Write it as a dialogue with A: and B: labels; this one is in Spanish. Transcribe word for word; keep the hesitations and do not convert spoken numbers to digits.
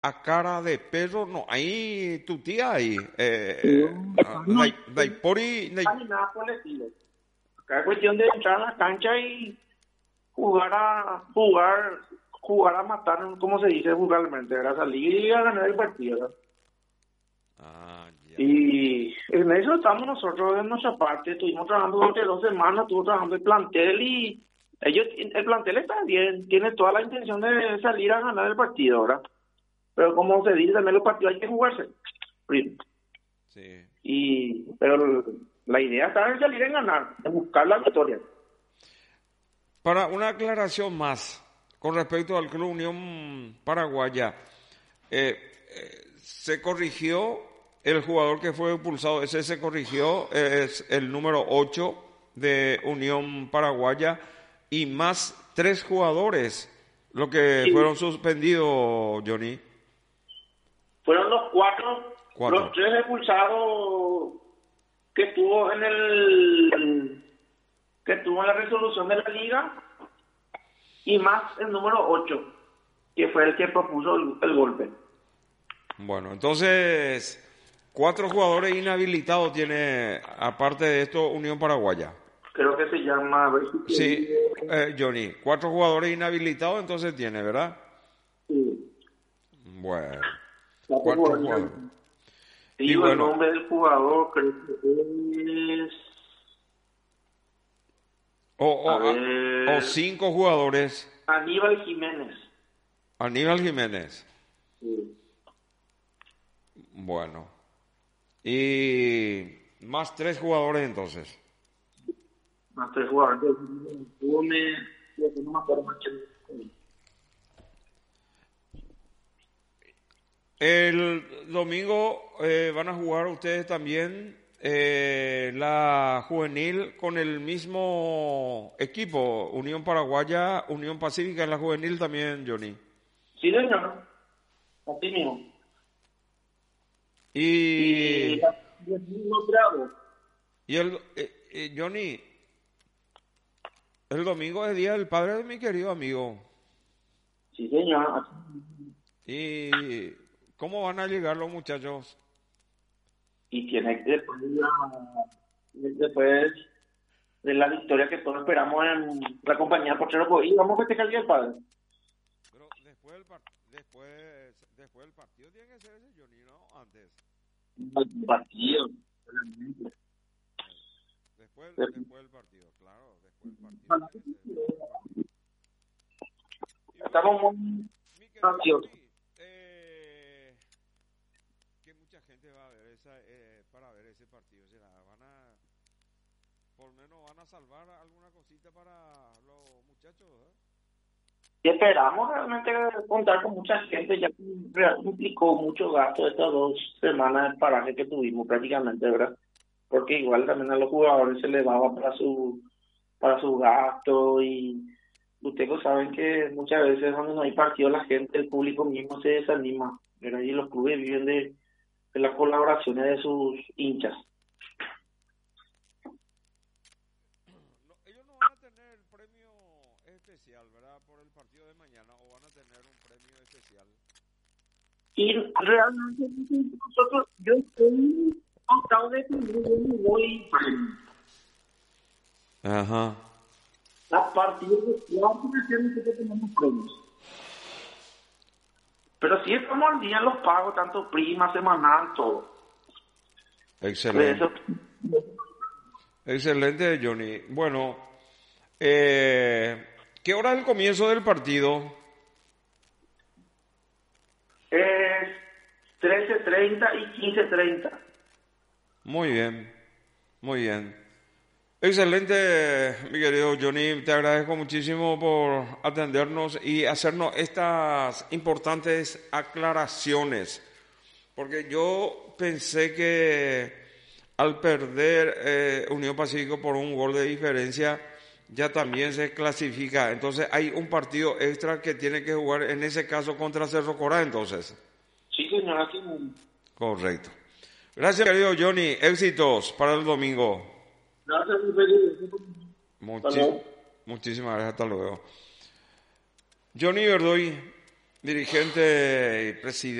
A: a cara de perro, no, ahí tu tía ahí,
B: Sí,
A: eh,
B: acá no hay
A: Daipori,
B: ni nada por el estilo. Acá es cuestión de entrar a la cancha y jugar a jugar jugar a matar, como se dice vulgarmente, era salir y a ganar el partido, ¿verdad?
A: ah, ya,
B: Y en eso estamos nosotros de nuestra parte, estuvimos trabajando durante dos semanas, estuvo trabajando el plantel y ellos, el plantel está bien, tiene toda la intención de salir a ganar el partido, ¿verdad? Pero como se dice, también los partidos hay que jugarse. Primo.
A: sí.
B: Y, pero la idea está en salir en ganar, en buscar la victoria.
A: Para una aclaración más, con respecto al Club Unión Paraguaya, eh, eh, se corrigió el jugador que fue expulsado, ese se corrigió, eh, es el número ocho de Unión Paraguaya, y más tres jugadores, lo que
B: Sí,
A: fueron suspendidos, Johnny,
B: fueron los cuatro, los
A: cuatro.
B: tres expulsados que estuvo en el que estuvo en la resolución de la liga y más el número ocho que fue el que propuso el, el golpe.
A: Bueno, entonces, cuatro jugadores inhabilitados tiene, aparte de esto, Unión Paraguaya.
B: Creo que se llama, a ver
A: Sí,
B: si
A: eh, Johnny, cuatro jugadores inhabilitados entonces tiene, ¿verdad?
B: sí,
A: Bueno,
B: cuatro
A: cuatro
B: jugadores.
A: jugadores. Y
B: Digo el
A: bueno,
B: nombre del jugador, creo que es,
A: o,
B: a
A: o, a- o
B: ver,
A: cinco jugadores,
B: Aníbal Jiménez.
A: Aníbal Jiménez.
B: Sí.
A: Bueno, y más tres jugadores entonces.
B: Más tres jugadores. Gómez, no me acuerdo más que-
A: El domingo eh, van a jugar ustedes también eh, la juvenil con el mismo equipo, Unión Paraguaya, Unión Pacífica en la juvenil también, Johnny.
B: Sí, señor. Así mismo.
A: Y,
B: Y no bravo.
A: y el eh, eh, Johnny, el domingo es día del padre de mi querido amigo.
B: Sí, señor.
A: ¿Y cómo van a llegar los muchachos?
B: Y tiene que después, de la- después de la victoria que todos esperamos en la compañía Pochero Coí, vamos a festejar el Día del Padre.
A: Pero después del, par- después, después del partido tiene que ser ese Johnny, ¿no? Antes.
B: El partido. Realmente.
A: Después, después del partido, claro, después del partido tiene que ser después del partido. Y bueno,
B: Estamos muy
A: mi querido
B: ansiosos.
A: Johnny, eh, que mucha gente va a ver esa, eh, para ver ese partido, será, van a, por lo menos van a salvar alguna cosita para los muchachos, ¿eh?
B: Y esperamos realmente contar con mucha gente, ya que real- implicó mucho gasto estas dos semanas de paraje que tuvimos prácticamente, ¿verdad? Porque igual también a los jugadores se les daba para su para su gasto y ustedes saben que muchas veces cuando no hay partido la gente, el público mismo se desanima, ¿verdad? Y los clubes viven de, de las colaboraciones de sus hinchas.
A: No, ellos no van a tener el premio especial, ¿verdad? Por el partido de mañana, o van a tener un premio especial.
B: Y realmente nosotros, yo estoy contado de que yo no voy
A: Ajá.
B: a partir de cuatro meses que tenemos premios. Pero sí estamos al día en los pagos, tanto prima, semanal, todo. De
A: Excelente.
B: eso,
A: Excelente, Johnny. Bueno, eh, ¿qué hora es el comienzo del partido?
B: es trece treinta y quince treinta.
A: Muy bien, muy bien. Excelente, mi querido Johnny. Te agradezco muchísimo por atendernos y hacernos estas importantes aclaraciones. Porque yo pensé que al perder eh, Unión Pacífico por un gol de diferencia, ya también se clasifica. Entonces hay un partido extra que tiene que jugar, en ese caso, contra Cerro Corá, entonces.
B: Sí, señor, así mismo.
A: Correcto. Gracias, querido Johnny. Éxitos para el domingo.
B: Gracias, mi querido. Hasta
A: Muchis-
B: luego.
A: muchísimas gracias. Hasta luego. Johnny Verdoy, dirigente y presidente